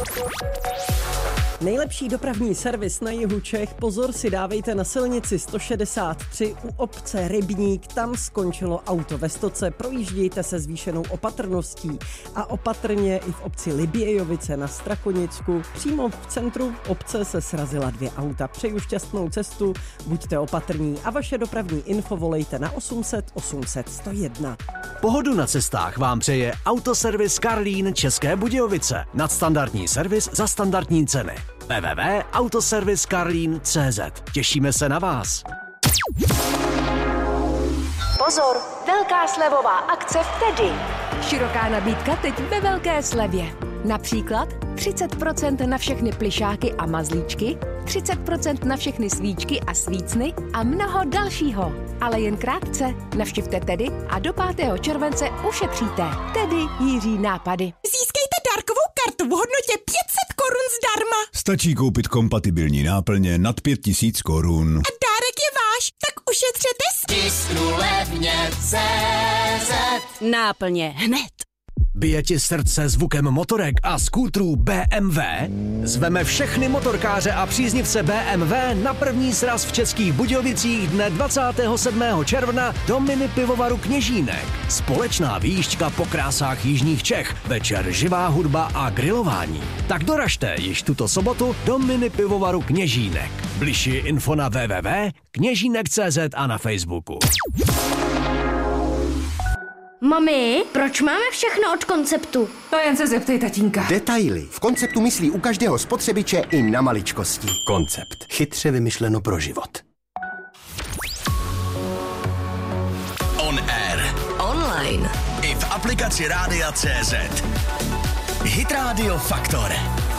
Nejlepší dopravní servis na jihu Čech, pozor si dávejte na silnici 163 u obce Rybník, tam skončilo auto ve stoce, projíždějte se zvýšenou opatrností a opatrně i v obci Libějovice na Strakonicku. Přímo v centru obce se srazila 2 auta. Přeju šťastnou cestu, buďte opatrní a vaše dopravní info volejte na 800 800 101. Pohodu na cestách vám přeje Autoservis Karlín České Budějovice. Nadstandardní servis za standardní ceny. www.autoserviskarlin.cz. Těšíme se na vás. Pozor, velká slevová akce v Tedy. Široká nabídka teď ve velké slevě. Například 30% na všechny plyšáky a mazlíčky, 30% na všechny svíčky a svícny a mnoho dalšího. Ale jen krátce. Navštivte Tedy a do 5. července ušetříte. Tedy Jiří nápady. Získejte dárkovou kartu v hodnotě 500 korun zdarma. Stačí koupit kompatibilní náplně nad 5000 korun. A dárek je váš, tak ušetřete Tisknu levně CZ. Náplně hned. Bije ti srdce zvukem motorek a skútrů BMW? Zveme všechny motorkáře a příznivce BMW na první sraz v Českých Budějovicích dne 27. června do mini pivovaru Kněžínek. Společná výjížďka po krásách jižních Čech, večer živá hudba a grilování. Tak doražte již tuto sobotu do mini pivovaru Kněžínek. Bližší info na www.kněžínek.cz a na Facebooku. Mami, proč máme všechno od Konceptu? To jen se zeptej tatínka. Detaily. V Konceptu myslí u každého spotřebiče i na maličkosti. Koncept. Chytře vymyšleno pro život. On air. Online. I v aplikaci Rádia CZ. Hit Radio Faktor.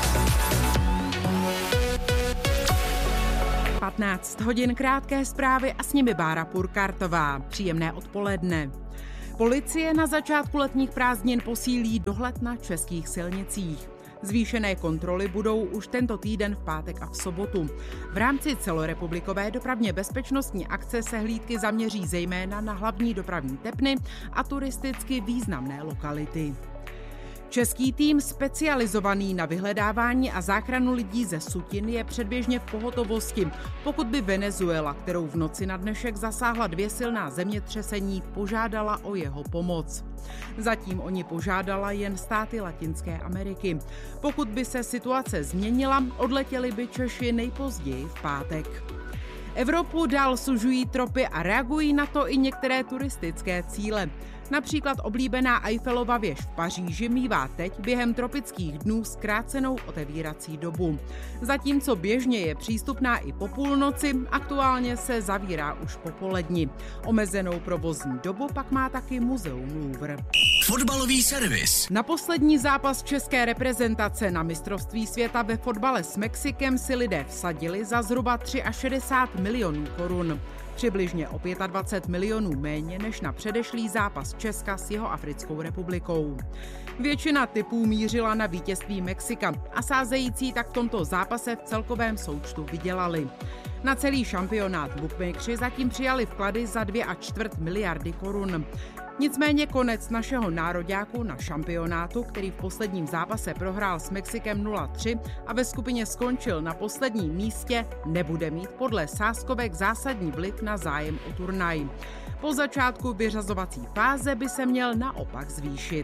15 hodin krátké zprávy a s nimi Bára Purkartová. Příjemné odpoledne. Policie na začátku letních prázdnin posílí dohled na českých silnicích. Zvýšené kontroly budou už tento týden v pátek a v sobotu. V rámci celorepublikové dopravně bezpečnostní akce se hlídky zaměří zejména na hlavní dopravní tepny a turisticky významné lokality. Český tým specializovaný na vyhledávání a záchranu lidí ze sutin je předběžně v pohotovosti, pokud by Venezuela, kterou v noci na dnešek zasáhla 2 silná zemětřesení, požádala o jeho pomoc. Zatím o ní požádala jen státy Latinské Ameriky. Pokud by se situace změnila, odletěli by Češi nejpozději v pátek. Evropu dál sužují tropy a reagují na to i některé turistické cíle. Například oblíbená Eiffelova věž v Paříži mívá teď během tropických dnů zkrácenou otevírací dobu. Zatímco běžně je přístupná i po půlnoci, aktuálně se zavírá už po poledni. Omezenou provozní dobu pak má taky muzeum Louvre. Fotbalový servis. Na poslední zápas české reprezentace na mistrovství světa ve fotbale s Mexikem si lidé vsadili za zhruba 63 milionů korun. Přibližně o 25 milionů méně než na předešlý zápas Česka s Jihoafrickou republikou. Většina tipů mířila na vítězství Mexika a sázející tak v tomto zápase v celkovém součtu vydělali. Na celý šampionát bookmakeri zatím přijali vklady za 2,25 miliardy korun. Nicméně konec našeho nároďáku na šampionátu, který v posledním zápase prohrál s Mexikem 0-3 a ve skupině skončil na posledním místě, nebude mít podle sázkovek zásadní vliv na zájem o turnaj. Po začátku vyřazovací fáze by se měl naopak zvýšit.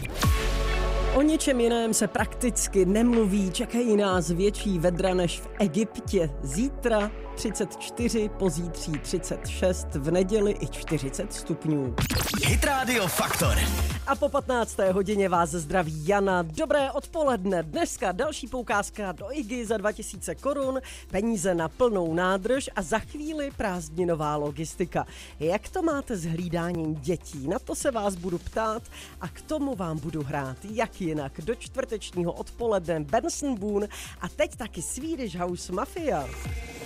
O ničem jiném se prakticky nemluví, čekají nás větší vedra než v Egyptě. Zítra 34, pozítří 36, v neděli i 40 stupňů. Hit Radio Faktor. A po 15. hodině vás zdraví Jana. Dobré odpoledne. Dneska další poukázka do IGY za 2000 korun, peníze na plnou nádrž a za chvíli prázdninová logistika. Jak to máte s hlídáním dětí? Na to se vás budu ptát a k tomu vám budu hrát. Jak jinak? Do čtvrtečního odpoledne Benson Boone a teď taky Swedish House Mafia.